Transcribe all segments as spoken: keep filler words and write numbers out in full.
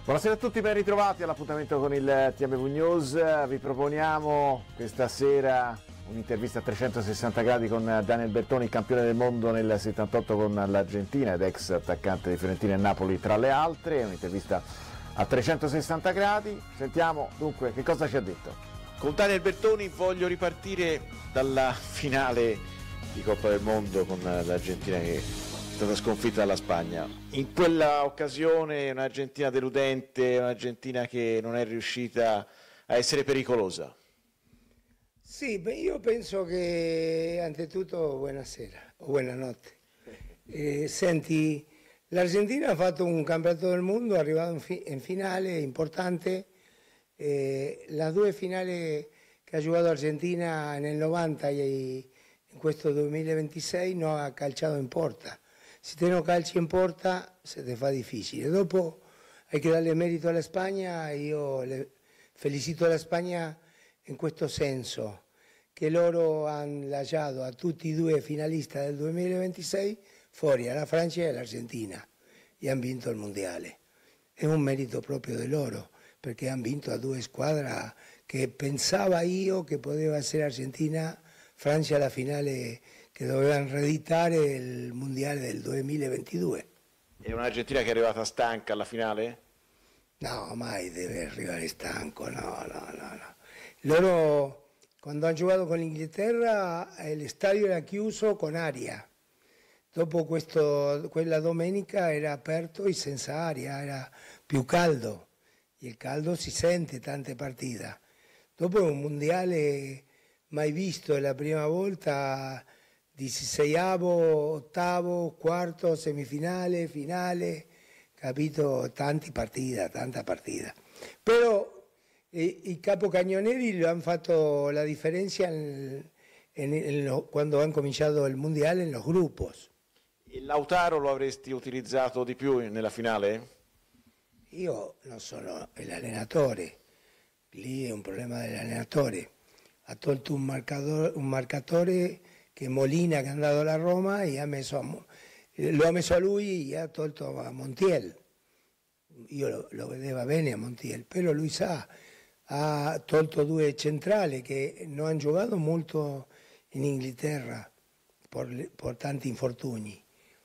Buonasera a tutti, ben ritrovati all'appuntamento con il T M V News. Vi proponiamo questa sera un'intervista a trecentosessanta gradi con Daniel Bertoni, campione del mondo nel settantotto con l'Argentina ed ex attaccante di Fiorentina e Napoli tra le altre. Un'intervista a trecentosessanta gradi. Sentiamo dunque che cosa ci ha detto. Con Daniel Bertoni voglio ripartire dalla finale di Coppa del Mondo con l'Argentina che è stata sconfitta dalla Spagna. In quella occasione un'Argentina deludente, un'Argentina che non è riuscita a essere pericolosa. Sì, beh, io penso che anzitutto buonasera o buonanotte. Eh, senti, l'Argentina ha fatto un campionato del mondo, è arrivato in, fi- in finale importante. Eh, le due finali che ha giocato Argentina nel novanta e in questo duemilaventisei non ha calciato in porta. Se te non calci in porta se te fa difficile. Dopo hai che darle merito alla Spagna, io le felicito la Spagna in questo senso, che loro hanno lasciato a tutti e due finalisti del duemilaventisei fuori, alla Francia e all'Argentina, e hanno vinto il mondiale. È un merito proprio di loro, perché hanno vinto a due squadre che pensava io che poteva essere Argentina, Francia alla finale, che dovevano reeditare il mondiale del duemilaventidue. È un'Argentina che è arrivata stanca alla finale? No, mai deve arrivare stanco, no, no, no, no. Loro, quando hanno giocato con l'Inghilterra, lo stadio era chiuso con aria. Dopo questo, quella domenica era aperto e senza aria, era più caldo. E il caldo si sente tante partite. Dopo un mondiale mai visto, è la prima volta, diciasseiavo, ottavo, quarto, semifinale, finale, capito? Tanti partite, tanta partita. Però eh, i capocannonieri hanno fatto la differenza in, in, in, quando hanno cominciato il mondiale in los grupos. E Lautaro lo avresti utilizzato di più nella finale? Io non sono l'allenatore, lì è un problema dell'allenatore. Ha tolto un marcatore, un marcatore che è Molina, che è andato alla Roma, e ha messo a, lo ha messo a lui e ha tolto a Montiel. Io lo, lo vedevo bene a Montiel, però lui sa, ha tolto due centrali che non hanno giocato molto in Inghilterra per, per tanti infortuni.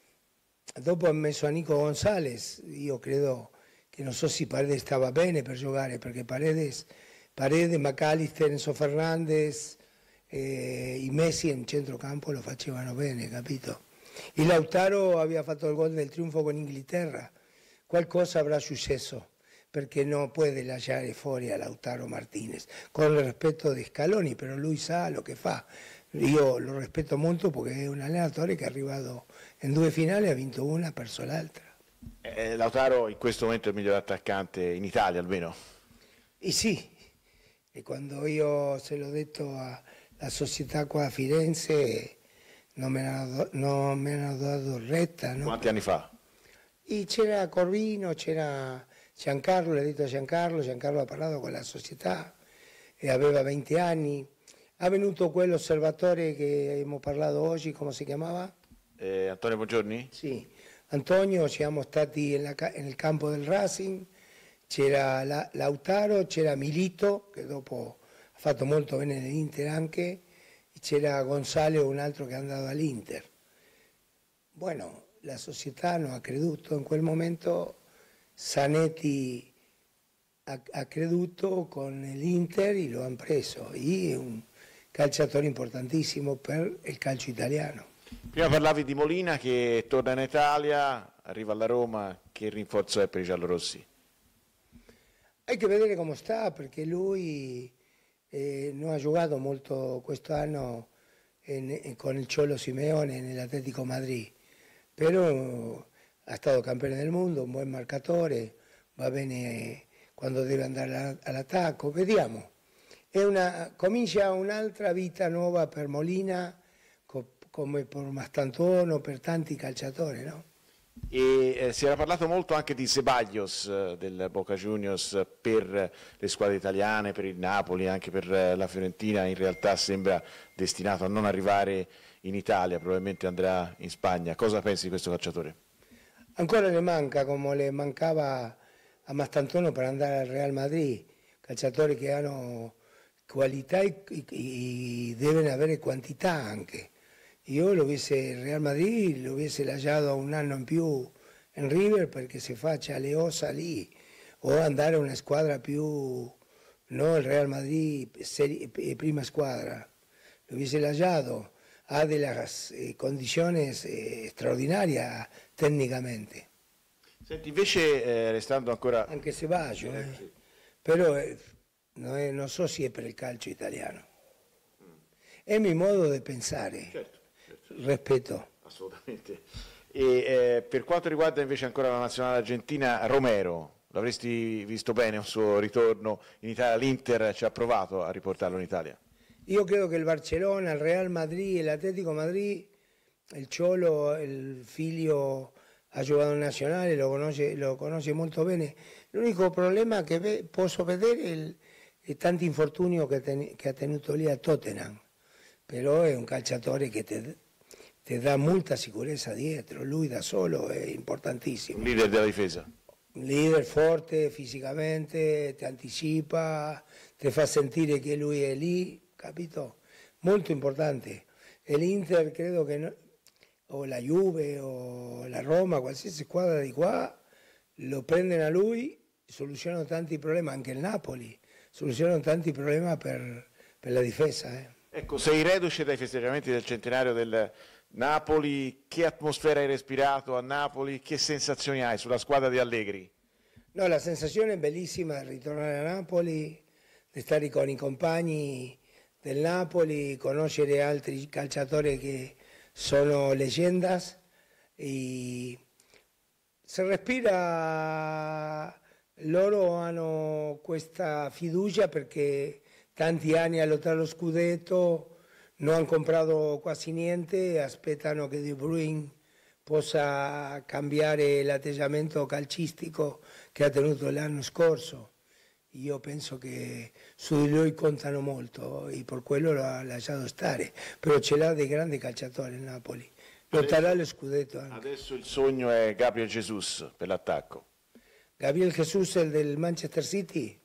Dopo ha messo a Nico Gonzalez, io credo che non so se Paredes stava bene per giocare, perché Paredes, Paredes McAllister, Enzo Fernandez, eh, i Messi in centrocampo lo facevano bene, capito? E Lautaro aveva fatto il gol del trionfo con Inghilterra, qualcosa avrà successo, perché non può lasciare fuori a Lautaro Martinez, con il rispetto di Scaloni, però lui sa lo che fa. Io lo rispetto molto perché è un allenatore che è arrivato in due finali e ha vinto una, ha perso l'altra. Eh, Lautaro in questo momento è il miglior attaccante in Italia almeno? E sì, e quando io se l'ho detto alla società qua a Firenze non me ne hanno, non me ne hanno dato retta. No? Quanti anni fa? E c'era Corvino, c'era Giancarlo, l'ho detto a Giancarlo, Giancarlo ha parlato con la società e aveva venti anni. Ha venuto quell'osservatore che abbiamo parlato oggi, come si chiamava? Eh, Antonio Buongiorni? Sì, Antonio, siamo stati nel campo del Racing, c'era la, Lautaro, c'era Milito, che dopo ha fatto molto bene nell'Inter anche, e c'era Gonzalo, un altro che è andato all'Inter. Bueno, la società non ha creduto in quel momento, Zanetti ha, ha creduto con l'Inter e lo hanno preso, e è un calciatore importantissimo per il calcio italiano. Prima parlavi di Molina che torna in Italia, arriva alla Roma, che rinforzo è per i giallorossi? Hay che vedere come sta, perché lui eh, non ha giocato molto quest'anno in, con il Cholo Simeone nell'Atletico Madrid, però ha stato campione del mondo, un buon marcatore, va bene quando deve andare all'attacco, vediamo. È una, comincia un'altra vita nuova per Molina, co, come per Mastantuono, per tanti calciatori, no? E eh, si era parlato molto anche di Ceballos eh, del Boca Juniors per le squadre italiane, per il Napoli, anche per eh, la Fiorentina. In realtà sembra destinato a non arrivare in Italia, probabilmente andrà in Spagna. Cosa pensi di questo calciatore? Ancora le manca, come le mancava a Mastantuono per andare al Real Madrid, calciatori che hanno qualità e, e, e devono avere quantità anche. Io lo avessi il Real Madrid, lo avessi lasciato un anno in più in River perché si faccia le ossa lì, o andare a una squadra più, no il Real Madrid, serie, prima squadra, lo avessi lasciato, ha delle eh, condizioni eh, straordinarie tecnicamente. Senti, invece eh, restando ancora... Anche se bacio, eh. Sì. Però eh, non, è, non so se è per il calcio italiano. Mm. È il mio modo di pensare, certo, certo. Rispetto. Assolutamente. E eh, per quanto riguarda invece ancora la nazionale argentina, Romero, l'avresti visto bene un suo ritorno in Italia? L'Inter ci ha provato a riportarlo in Italia? Io credo che il Barcellona, il Real Madrid, l'Atlético Madrid, il Cholo, il figlio ha giocato in nazionale, lo conosce, lo conosce molto bene. L'unico problema che ve, posso vedere è, il, è tanti infortuni che, ten, che ha tenuto lì a Tottenham, però è un calciatore che ti, ti dà molta sicurezza dietro, lui da solo è importantissimo. Un leader della difesa. Un leader forte fisicamente, ti anticipa, ti fa sentire che lui è lì, capito? Molto importante. E l'Inter credo che... No, o la Juve o la Roma, qualsiasi squadra di qua, lo prendono a lui, soluzionano tanti problemi, anche il Napoli, soluzionano tanti problemi per, per la difesa. Eh. Ecco, sei reduce dai festeggiamenti del centenario del Napoli, che atmosfera hai respirato a Napoli, che sensazioni hai sulla squadra di Allegri? No, la sensazione è bellissima di ritornare a Napoli, di stare con i compagni del Napoli, conoscere altri calciatori che sono leyendas e si respira, loro hanno questa fiducia perché tanti anni a lottare lo scudetto, non hanno comprato quasi niente, aspettano che De Bruyne possa cambiare l'atteggiamento calcistico che ha tenuto l'anno scorso. Io penso che su di lui contano molto e per quello lo ha lasciato stare, però ce l'ha dei grandi calciatori il Napoli, lotterà lo scudetto anche. Adesso il sogno è Gabriel Jesus per l'attacco. Gabriel Jesus, il del Manchester City?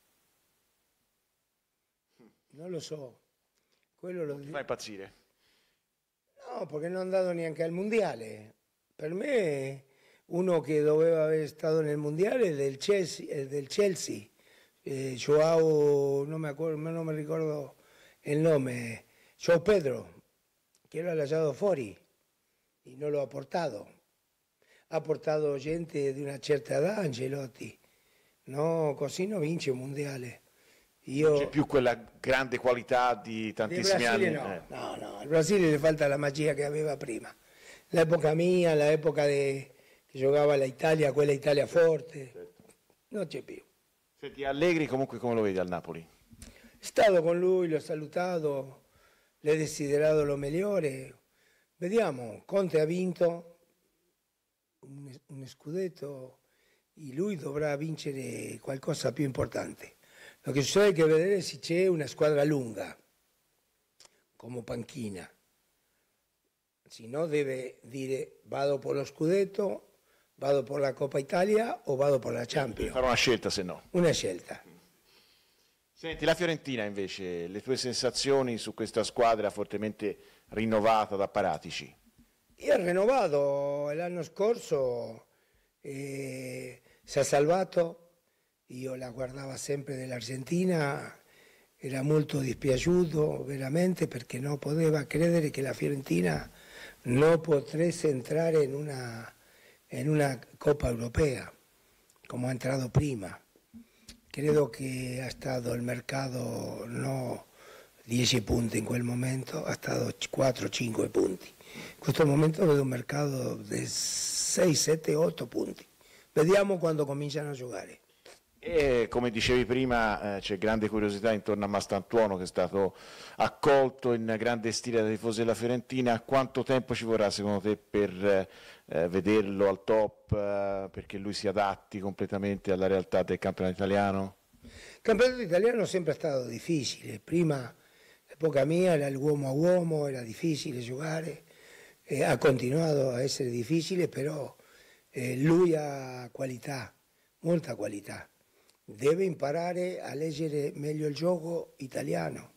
Non lo so. Quello lo... Ti fa impazzire? No, perché non è andato neanche al Mondiale. Per me uno che doveva aver stato nel Mondiale è del Chelsea, è del Chelsea. Eh, Joao, non mi, acuerdo, non mi ricordo il nome, Joao Pedro, che lo ha lasciato fuori e non lo ha portato. Ha portato gente di una certa età, Ancelotti, no, così non vince un mondiale. Io... Non c'è più quella grande qualità di tantissimi anni. No, eh. no, no, al Brasile le falta la magia che aveva prima. L'epoca mia, l'epoca che giocava l'Italia, quella Italia forte, certo. Non c'è più. Senti, Allegri comunque come lo vedi al Napoli? È stato con lui, l'ho salutato, le ho desiderato lo migliore. Vediamo, Conte ha vinto un, un scudetto e lui dovrà vincere qualcosa più importante. Lo che succede è che vedere se c'è una squadra lunga, come panchina. Se no deve dire vado per lo scudetto, vado per la Coppa Italia o vado per la Champions. Devi fare una scelta, se no. Una scelta. Senti, la Fiorentina invece, le tue sensazioni su questa squadra fortemente rinnovata da Paratici? Io ho rinnovato l'anno scorso, eh, si è salvato, io la guardavo sempre dell'Argentina, era molto dispiaciuto veramente perché non poteva credere che la Fiorentina non potesse entrare in una... in una Coppa Europea, come ha entrato prima. Credo che ha stato il mercato no dieci punti in quel momento, ha stato quattro cinque punti. In questo momento vedo un mercato di sei sette otto punti. Vediamo quando cominciano a giocare. E come dicevi prima, eh, c'è grande curiosità intorno a Mastantuono, che è stato accolto in grande stile dai tifosi della Fiorentina. Quanto tempo ci vorrà secondo te per eh, vederlo al top, eh, perché lui si adatti completamente alla realtà del campionato italiano? Il campionato italiano è sempre stato difficile. Prima, l'epoca mia, era l'uomo a uomo, era difficile giocare, eh, ha continuato a essere difficile, però eh, lui ha qualità molta qualità. Deve imparare a leggere meglio il gioco italiano.